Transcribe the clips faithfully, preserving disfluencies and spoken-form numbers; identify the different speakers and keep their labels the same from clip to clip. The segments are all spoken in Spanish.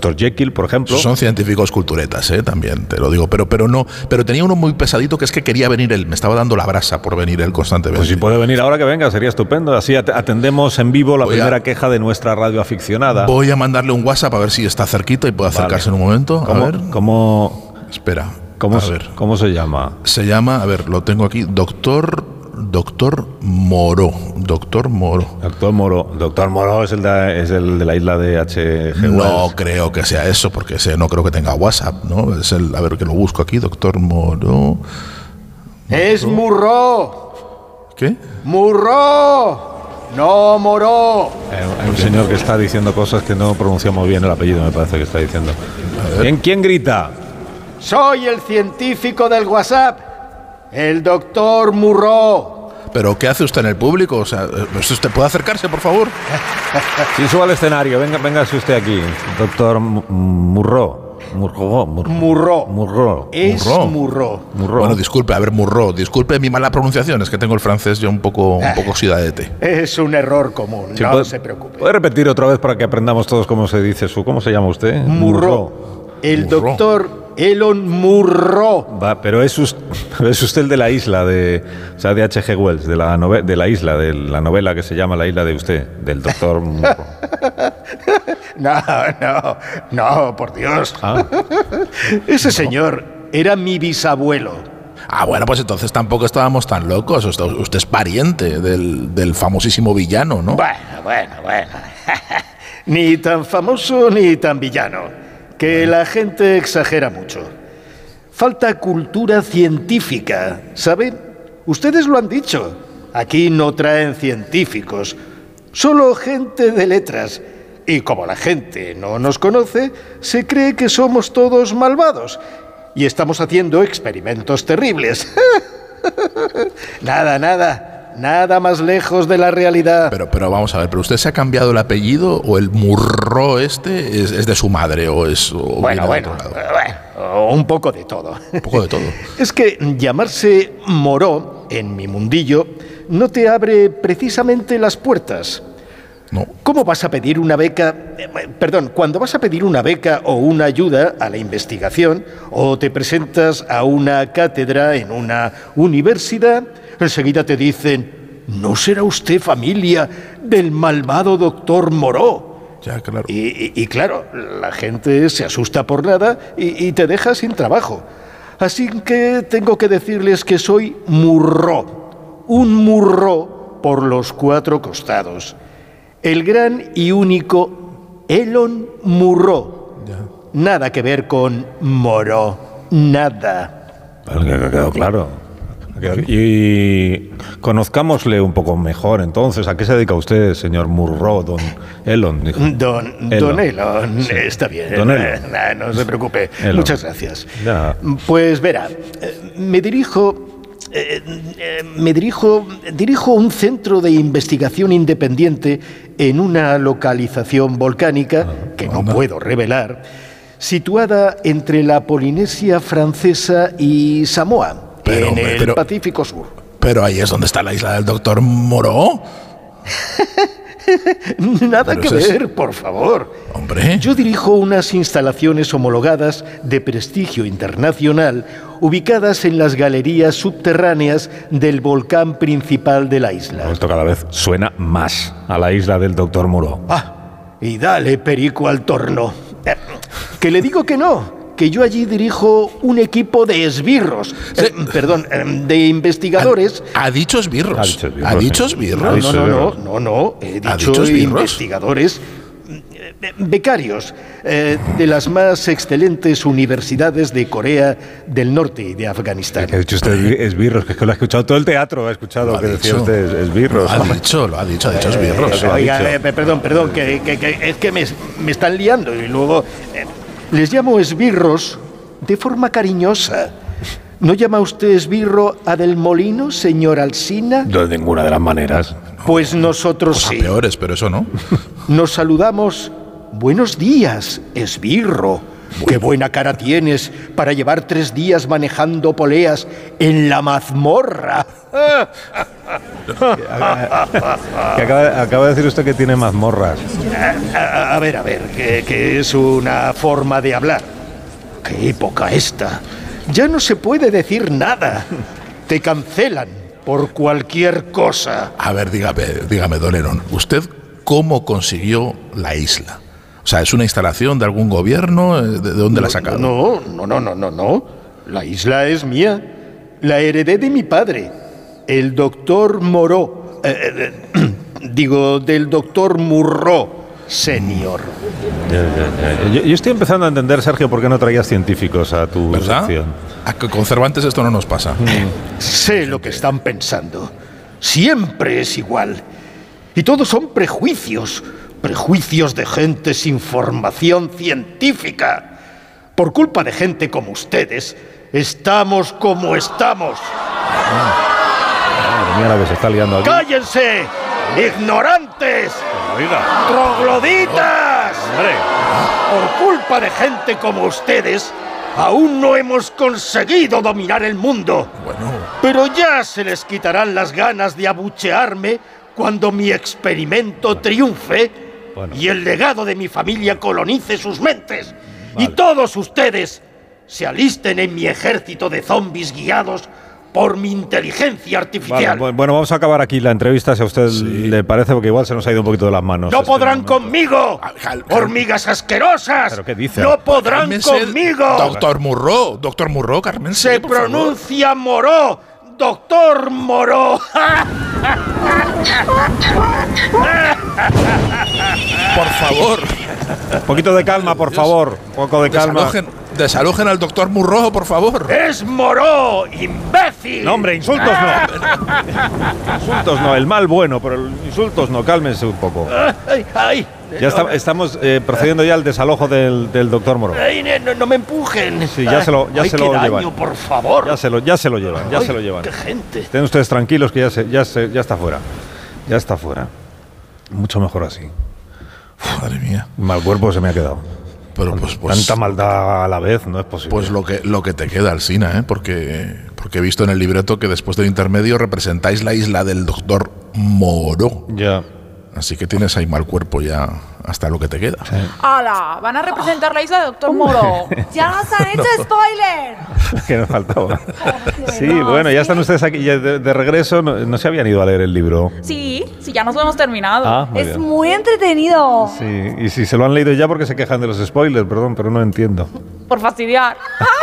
Speaker 1: doctor Jekyll, por ejemplo.
Speaker 2: Son científicos culturetas, ¿eh? También te lo digo, pero pero no, pero tenía uno muy pesadito que es que quería venir él, me estaba dando la brasa por venir él constantemente.
Speaker 1: Pues si puede venir ahora que venga, sería estupendo. Así atendemos en vivo la voy primera a, queja de nuestra radio aficionada.
Speaker 2: Voy a mandarle un WhatsApp a ver si está cerquita y puede acercarse vale. en un momento. A
Speaker 1: ¿Cómo,
Speaker 2: ver.
Speaker 1: ¿Cómo?
Speaker 2: Espera.
Speaker 1: ¿Cómo,
Speaker 2: a
Speaker 1: se,
Speaker 2: ver.
Speaker 1: ¿Cómo se llama?
Speaker 2: Se llama, a ver, lo tengo aquí, doctor Doctor Moró, Doctor Moró.
Speaker 1: Doctor Moró, Doctor Moró es el de, es el de la isla de H G Wells.
Speaker 2: No creo que sea eso, porque ese no creo que tenga WhatsApp, ¿no? Es el, a ver que lo busco aquí, Doctor Moró.
Speaker 3: Es Murró.
Speaker 2: ¿Qué?
Speaker 3: Murró. No Moró.
Speaker 1: Hay, hay un señor que está diciendo cosas que no pronunciamos bien el apellido, me parece que está diciendo. ¿Quién, quién grita?
Speaker 3: Soy el científico del WhatsApp, el doctor Murró.
Speaker 2: ¿Pero qué hace usted en el público? O sea, ¿usted puede acercarse, por favor?
Speaker 1: Sí, suba al escenario. Venga, véngase usted aquí, doctor Murró. Murró.
Speaker 3: Murró.
Speaker 1: Murró.
Speaker 3: Es Murró.
Speaker 1: Murró.
Speaker 2: Bueno, disculpe, a ver, Murró. Disculpe mi mala pronunciación, es que tengo el francés ya un poco, un poco oxidadete.
Speaker 3: Es un error común, sí, no
Speaker 1: puede,
Speaker 3: se preocupe.
Speaker 1: ¿Puede repetir otra vez para que aprendamos todos cómo se dice su... ¿Cómo se llama usted?
Speaker 3: Murró. El Murró. Doctor Elon Murró.
Speaker 1: Va, pero es usted, es usted el de la isla, de, o sea, de H G Wells, de la, nove, de la isla, de la novela que se llama La isla de usted, del doctor Murró.
Speaker 3: No, no, no, por Dios. Ah. Ese señor era mi bisabuelo.
Speaker 2: Ah, bueno, pues entonces tampoco estábamos tan locos. Usted, usted es pariente del, del famosísimo villano, ¿no?
Speaker 3: Bueno, bueno, bueno. Ni tan famoso ni tan villano. Que la gente exagera mucho. Falta cultura científica, ¿saben? Ustedes lo han dicho. Aquí no traen científicos, solo gente de letras. Y como la gente no nos conoce, se cree que somos todos malvados. Y estamos haciendo experimentos terribles. Nada, nada. Nada más lejos de la realidad.
Speaker 2: Pero, pero vamos a ver, ¿pero usted se ha cambiado el apellido o el Murró este es, es de su madre o es... O
Speaker 3: bueno, bueno, bueno, un poco de todo.
Speaker 2: Un poco de todo.
Speaker 3: Es que llamarse Moró, en mi mundillo, no te abre precisamente las puertas.
Speaker 2: No.
Speaker 3: ¿Cómo vas a pedir una beca? Eh, perdón, cuando vas a pedir una beca o una ayuda a la investigación o te presentas a una cátedra en una universidad, enseguida te dicen, ¿no será usted familia del malvado doctor Moró?
Speaker 2: Ya, claro.
Speaker 3: Y, y, y claro, la gente se asusta por nada y, y te deja sin trabajo. Así que tengo que decirles que soy Murró, un Murró por los cuatro costados. El gran y único Elon Murró. Ya. Nada que ver con Moró. Nada.
Speaker 1: Bueno, que ha quedado claro. Y conozcámosle un poco mejor, entonces. ¿A qué se dedica usted, señor Murró, don Elon? Dijo.
Speaker 3: Don Elon. Don Elon. Sí. Está bien.
Speaker 1: Don Elon.
Speaker 3: No, no se preocupe.
Speaker 1: Elon.
Speaker 3: Muchas gracias.
Speaker 1: Ya.
Speaker 3: Pues verá, me dirijo... Eh, eh, me dirijo, dirijo un centro de investigación independiente en una localización volcánica ah, que no anda. puedo revelar, situada entre la Polinesia Francesa y Samoa, pero, en hombre, el pero, Pacífico Sur.
Speaker 2: Pero ahí es donde está la isla del doctor Moró.
Speaker 3: Nada
Speaker 2: pero
Speaker 3: que ver, es... por favor.
Speaker 2: Hombre.
Speaker 3: Yo dirijo unas instalaciones homologadas de prestigio internacional ubicadas en las galerías subterráneas del volcán principal de la isla.
Speaker 1: Esto cada vez suena más a la isla del doctor Moró.
Speaker 3: Ah, y dale perico al torno. Eh, que le digo que no. Que yo allí dirijo un equipo de esbirros, sí. eh, perdón, eh, de investigadores.
Speaker 2: ¿Ha, ha dicho esbirros?
Speaker 1: Ha dicho esbirros.
Speaker 2: ¿Ha dicho esbirros?
Speaker 3: No, no, no, no, no, he dicho, dicho investigadores eh, becarios eh, de las más excelentes universidades de Corea del Norte y de Afganistán.
Speaker 1: Ha dicho usted esbirros, que es que lo ha escuchado todo el teatro, ha escuchado lo que decía usted esbirros.
Speaker 2: Lo ha dicho, lo ha dicho, ha dicho esbirros.
Speaker 3: Eh, oiga, eh, perdón, perdón, que, que, que es que me, me están liando y luego... Eh, Les llamo esbirros de forma cariñosa. ¿No llama usted esbirro a Del Molino, señor Alsina?
Speaker 1: De ninguna de las maneras.
Speaker 3: Pues nosotros
Speaker 2: Cosas
Speaker 3: sí.
Speaker 2: peores, pero eso no.
Speaker 3: Nos saludamos. Buenos días, esbirro. Bueno. Qué buena cara tienes para llevar tres días manejando poleas en la mazmorra.
Speaker 1: que acaba, acaba de decir usted que tiene mazmorras.
Speaker 3: A, a- a ver, a ver, que, que es una forma de hablar. ¡Qué época esta! Ya no se puede decir nada. Te cancelan por cualquier cosa.
Speaker 2: A ver, dígame, dígame, don Herón, ¿usted cómo consiguió la isla? O sea, ¿es una instalación de algún gobierno? ¿De de dónde la ha sacado?
Speaker 3: No, no, no, no, no, no. La isla es mía. La heredé de mi padre, el doctor Moró. Eh, eh, digo, del doctor Murró, senior.
Speaker 1: Ya, ya, ya. Yo, yo estoy empezando a entender, Sergio, por qué no traías científicos a tu
Speaker 2: ¿Verdad?
Speaker 1: sección.
Speaker 2: A que con Cervantes esto no nos pasa.
Speaker 3: Sé lo que están pensando. Siempre es igual. Y todos son prejuicios. Prejuicios de gente sin formación científica. Por culpa de gente como ustedes, estamos como estamos.
Speaker 1: Madre mía, la que se está liando aquí.
Speaker 3: ¡Cállense! ¡Ignorantes!
Speaker 1: Oiga,
Speaker 3: ¡Trogloditas!
Speaker 1: hombre.
Speaker 3: Por culpa de gente como ustedes, aún no hemos conseguido dominar el mundo.
Speaker 2: Bueno,
Speaker 3: Pero ya se les quitarán las ganas de abuchearme cuando mi experimento triunfe
Speaker 1: Bueno.
Speaker 3: y el legado de mi familia colonice sus mentes.
Speaker 1: Vale.
Speaker 3: Y todos ustedes se alisten en mi ejército de zombies guiados por mi inteligencia
Speaker 1: Vale,
Speaker 3: artificial.
Speaker 1: bu- bueno, vamos a acabar aquí la entrevista, si a usted le parece, porque igual se nos ha ido un poquito de las manos.
Speaker 3: ¡No
Speaker 1: este
Speaker 3: podrán
Speaker 1: momento.
Speaker 3: conmigo!
Speaker 2: Cal- cal-
Speaker 3: ¡Hormigas asquerosas!
Speaker 1: ¿Pero qué dice?
Speaker 3: ¡No podrán
Speaker 2: cálmese,
Speaker 3: conmigo!
Speaker 2: Doctor Murró, doctor Murró, Carmen.
Speaker 3: Se
Speaker 2: por favor.
Speaker 3: pronuncia Moró, doctor Moró.
Speaker 2: Por favor,
Speaker 1: Un poquito de calma, por favor. Un poco de calma.
Speaker 2: desalojen, desalojen al doctor Murró, por favor.
Speaker 3: ¡Es Moró, imbécil!
Speaker 1: No, hombre, insultos no. Insultos no, el mal bueno, pero el insultos no, cálmense un poco.
Speaker 3: ¡Ay, ay!
Speaker 1: Ya está- estamos eh, procediendo ya al desalojo del, del doctor Moro.
Speaker 3: Ay, no, no me empujen.
Speaker 1: Sí, ya se lo- ya
Speaker 3: Ay,
Speaker 1: se
Speaker 3: qué
Speaker 1: lo
Speaker 3: daño,
Speaker 1: llevan.
Speaker 3: por favor.
Speaker 1: Ya se lo, ya se lo llevan, ya
Speaker 3: Ay,
Speaker 1: se lo llevan.
Speaker 3: ¡Qué gente!
Speaker 1: Estén ustedes tranquilos que ya, se, ya, se, ya está fuera. Ya está fuera. Mucho mejor así.
Speaker 2: Madre mía.
Speaker 1: Mal cuerpo se me ha quedado.
Speaker 2: Pero pues, pues,
Speaker 1: Tanta maldad a la vez no es posible.
Speaker 2: pues lo que lo que te queda, Alsina, ¿eh? Porque, porque he visto en el libreto que después del intermedio representáis la isla del doctor Moró.
Speaker 1: Ya.
Speaker 2: Así que tienes ahí mal cuerpo ya hasta lo que te queda.
Speaker 4: ¡Hala! Van a representar la isla de Doctor Moro.
Speaker 5: ¡Ya nos han hecho spoiler!
Speaker 1: Que nos faltaba. Sí, bueno, ya están ustedes aquí ya de, de regreso. No, no se habían ido a leer el libro.
Speaker 4: Sí, sí, ya nos lo hemos terminado.
Speaker 1: Ah, muy
Speaker 5: Es
Speaker 1: bien.
Speaker 5: muy entretenido.
Speaker 1: Sí, y si se lo han leído ya porque se quejan de los spoilers, perdón, pero no entiendo.
Speaker 4: Por fastidiar.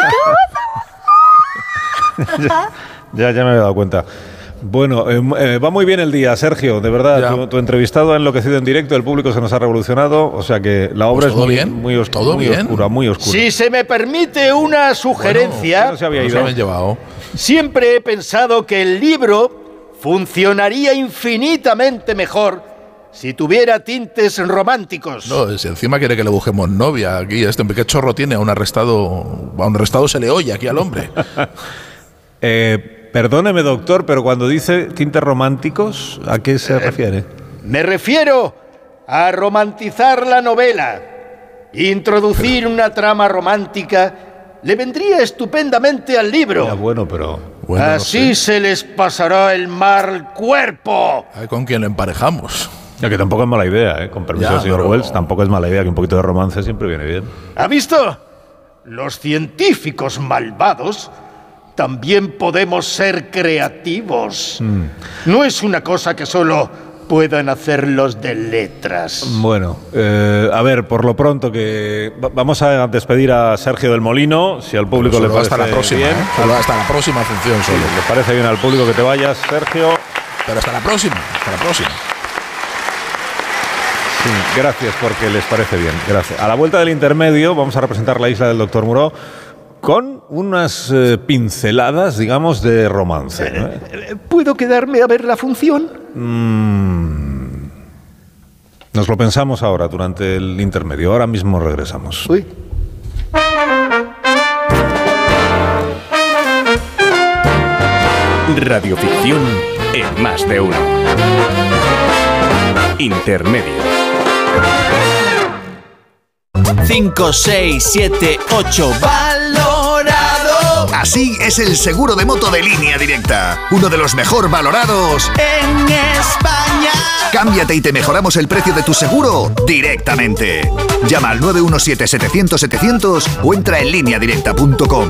Speaker 1: Ya, ya me había dado cuenta. Bueno, eh, eh, va muy bien el día, Sergio, de verdad.
Speaker 2: Ya.
Speaker 1: Tu, tu entrevistado ha enloquecido en directo, el público se nos ha revolucionado, o sea que la obra
Speaker 2: Pues todo
Speaker 1: es muy,
Speaker 2: bien,
Speaker 1: muy, oscu-
Speaker 2: todo
Speaker 1: muy
Speaker 2: bien.
Speaker 1: oscura, muy oscura.
Speaker 3: Si se me permite una sugerencia,
Speaker 1: que no se había
Speaker 2: Nos
Speaker 1: ido.
Speaker 2: habían llevado.
Speaker 3: siempre he pensado que el libro funcionaría infinitamente mejor si tuviera tintes románticos.
Speaker 2: No, si encima quiere que le busquemos novia aquí, este qué chorro tiene, a un arrestado, a un arrestado se le oye aquí al hombre.
Speaker 1: Eh, perdóneme, doctor, pero cuando dice tintes románticos, ¿a qué se refiere?
Speaker 3: Me refiero a romantizar la novela. Introducir una trama romántica le vendría estupendamente al libro.
Speaker 1: Ya, bueno, pero...
Speaker 2: Bueno, no
Speaker 3: Así
Speaker 2: sé.
Speaker 3: se les pasará el mal cuerpo.
Speaker 2: A ver con quién lo emparejamos.
Speaker 1: Ya que tampoco es mala idea, ¿eh? Con permiso
Speaker 2: Ya,
Speaker 1: del señor
Speaker 2: pero-
Speaker 1: Wells, tampoco es mala idea que un poquito de romance siempre viene bien.
Speaker 3: ¿Ha visto? Los científicos malvados también podemos ser creativos. No es una cosa que solo puedan hacer los de letras.
Speaker 1: Bueno, eh, a ver, por lo pronto que va- vamos a despedir a Sergio del Molino, si al público le
Speaker 2: Solo
Speaker 1: parece
Speaker 2: hasta la próxima,
Speaker 1: bien.
Speaker 2: ¿eh? Solo hasta la próxima función
Speaker 1: Sí,
Speaker 2: solo.
Speaker 1: le parece bien al público que te vayas, Sergio.
Speaker 2: Pero hasta la próxima, hasta la próxima.
Speaker 1: Sí, gracias porque les parece bien. Gracias. A la vuelta del intermedio vamos a representar la isla del doctor Muró con unas eh, pinceladas, digamos, de romance. ¿no?
Speaker 3: Eh, ¿Puedo quedarme a ver la función?
Speaker 1: Mm. Nos lo pensamos ahora, durante el intermedio. Ahora mismo regresamos.
Speaker 3: Uy.
Speaker 6: Radioficción en más de uno. Intermedio.
Speaker 7: cinco, seis, siete, ocho. Valorado. Así es el seguro de moto de Línea Directa, uno de los mejor valorados en España. Cámbiate y te mejoramos el precio de tu seguro directamente. Llama al nueve uno siete, setecientos, setecientos o entra en línea directa punto com.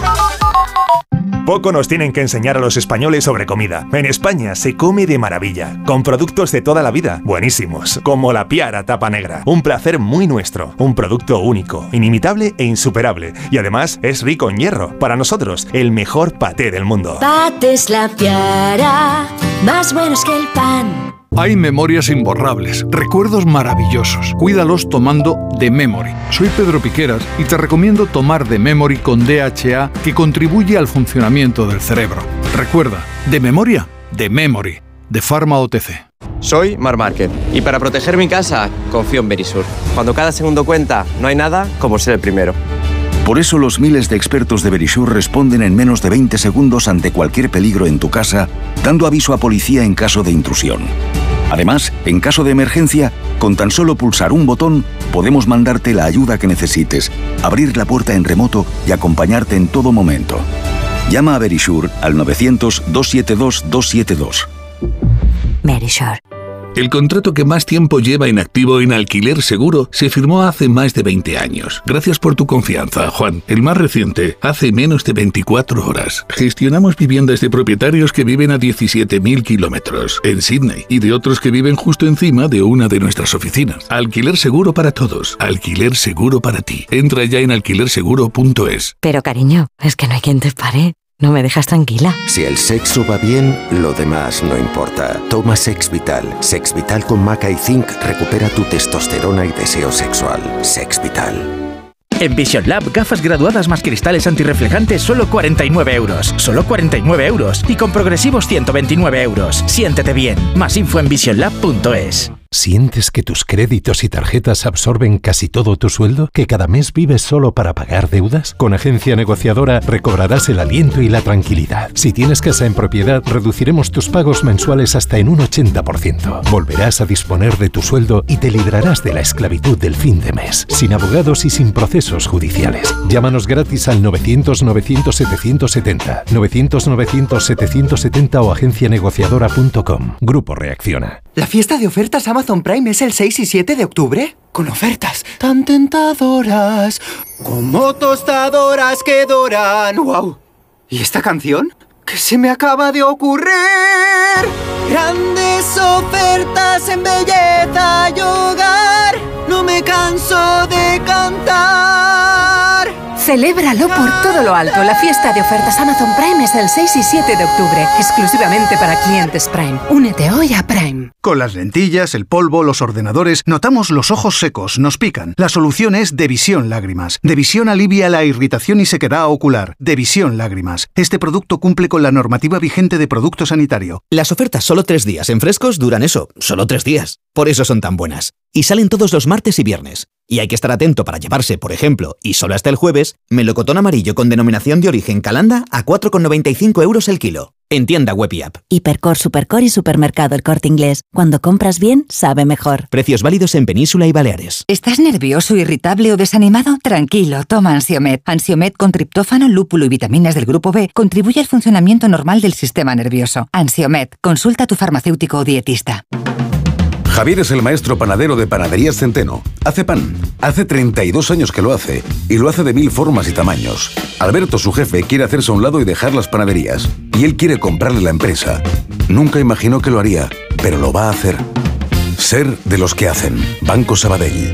Speaker 8: Poco nos tienen que enseñar a los españoles sobre comida. En España se come de maravilla, con productos de toda la vida, buenísimos, como la Piara Tapa Negra. Un placer muy nuestro, un producto único, inimitable e insuperable. Y además es rico en hierro. Para nosotros, el mejor paté del mundo.
Speaker 9: Patés La Piara, más buenos que el pan.
Speaker 10: Hay memorias imborrables, recuerdos maravillosos. Cuídalos tomando The Memory. Soy Pedro Piqueras y te recomiendo tomar The Memory con D H A, que contribuye al funcionamiento del cerebro. Recuerda, de memoria, The Memory, de Pharma O T C.
Speaker 11: Soy Mar Márquez y para proteger mi casa confío en Verisur. Cuando cada segundo cuenta, no hay nada como ser el primero.
Speaker 12: Por eso los miles de expertos de Verisur responden en menos de veinte segundos ante cualquier peligro en tu casa, dando aviso a policía en caso de intrusión. Además, en caso de emergencia, con tan solo pulsar un botón, podemos mandarte la ayuda que necesites, abrir la puerta en remoto y acompañarte en todo momento. Llama a Verisur al novecientos, doscientos setenta y dos, doscientos setenta y dos.
Speaker 9: Verisur.
Speaker 13: El contrato que más tiempo lleva inactivo en Alquiler Seguro se firmó hace más de veinte años. Gracias por tu confianza, Juan. El más reciente, hace menos de veinticuatro horas. Gestionamos viviendas de propietarios que viven a diecisiete mil kilómetros en Sydney y de otros que viven justo encima de una de nuestras oficinas. Alquiler Seguro para todos. Alquiler Seguro para ti. Entra ya en alquiler seguro punto es.
Speaker 9: Pero cariño, es que no hay quien te pare. No me dejas tranquila.
Speaker 14: Si el sexo va bien, lo demás no importa. Toma Sex Vital. Sex Vital con maca y zinc recupera tu testosterona y deseo sexual. Sex Vital.
Speaker 15: En Vision Lab, gafas graduadas más cristales antirreflejantes, solo cuarenta y nueve euros. Solo cuarenta y nueve euros. Y con progresivos ciento veintinueve euros. Siéntete bien. Más info en vision lab punto es.
Speaker 16: ¿Sientes que tus créditos y tarjetas absorben casi todo tu sueldo? ¿Que cada mes vives solo para pagar deudas? Con Agencia Negociadora recobrarás el aliento y la tranquilidad. Si tienes casa en propiedad, reduciremos tus pagos mensuales hasta en un ochenta por ciento. Volverás a disponer de tu sueldo y te librarás de la esclavitud del fin de mes, sin abogados y sin procesos judiciales. Llámanos gratis al novecientos, novecientos, setecientos setenta, novecientos, novecientos, setecientos setenta o agencia negociadora punto com. Grupo Reacciona.
Speaker 17: La fiesta de ofertas Amazon Prime es el seis y siete de octubre, con ofertas tan tentadoras como tostadoras que doran. ¡Wow! ¿Y esta canción? ¿Qué se me acaba de ocurrir? Grandes ofertas en belleza y hogar, no me canso de cantar.
Speaker 18: Celébralo por todo lo alto. La fiesta de ofertas Amazon Prime es el seis y siete de octubre, exclusivamente para clientes Prime. Únete hoy a Prime.
Speaker 19: Con las lentillas, el polvo, los ordenadores, notamos los ojos secos, nos pican. La solución es Devisión Lágrimas. Devisión alivia la irritación y sequedad ocular. Devisión Lágrimas. Este producto cumple con la normativa vigente de producto sanitario.
Speaker 20: Las ofertas solo tres días en frescos duran eso, solo tres días. Por eso son tan buenas. Y salen todos los martes y viernes. Y hay que estar atento para llevarse, por ejemplo, y solo hasta el jueves, melocotón amarillo con denominación de origen Calanda a cuatro con noventa y cinco euros el kilo. En tienda web y app.
Speaker 9: Hipercor, Supercor y Supermercado El Corte Inglés. Cuando compras bien, sabe mejor.
Speaker 20: Precios válidos en Península y Baleares.
Speaker 18: ¿Estás nervioso, irritable o desanimado? Tranquilo, toma Ansiomed. Ansiomed con triptófano, lúpulo y vitaminas del grupo B contribuye al funcionamiento normal del sistema nervioso. Ansiomed. Consulta a tu farmacéutico o dietista.
Speaker 21: Javier es el maestro panadero de Panaderías Centeno. Hace pan. Hace treinta y dos años que lo hace. Y lo hace de mil formas y tamaños. Alberto, su jefe, quiere hacerse a un lado y dejar las panaderías. Y él quiere comprarle la empresa. Nunca imaginó que lo haría, pero lo va a hacer. Ser de los que hacen. Banco Sabadell.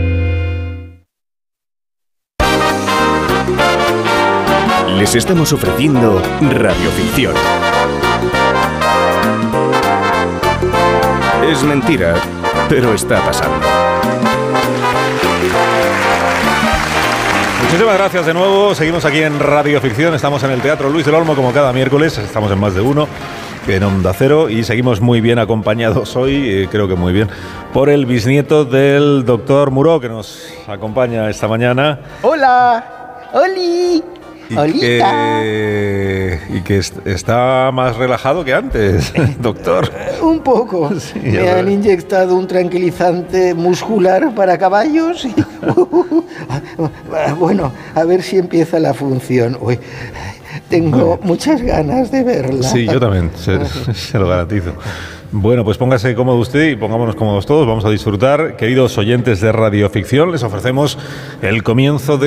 Speaker 6: Les estamos ofreciendo radioficción. Es mentira, pero está pasando.
Speaker 1: Muchísimas gracias de nuevo. Seguimos aquí en Radio Ficción. Estamos en el Teatro Luis del Olmo como cada miércoles. Estamos en Más de Uno, en Onda Cero. Y seguimos muy bien acompañados hoy, eh, creo que muy bien, por el bisnieto del doctor Muró, que nos acompaña esta mañana.
Speaker 22: ¡Hola! ¡Oli!
Speaker 1: Y que, y que est- está más relajado que antes, doctor.
Speaker 22: Un poco.
Speaker 1: Sí,
Speaker 22: Me han inyectado un tranquilizante muscular para caballos. Y, uh, uh, uh, bueno, a ver si empieza la función. Uy, Tengo muchas ganas de verla.
Speaker 1: Sí, yo también, se, se lo garantizo. Bueno, pues póngase cómodo usted y pongámonos cómodos todos. Vamos a disfrutar. Queridos oyentes de Radioficción, les ofrecemos el comienzo de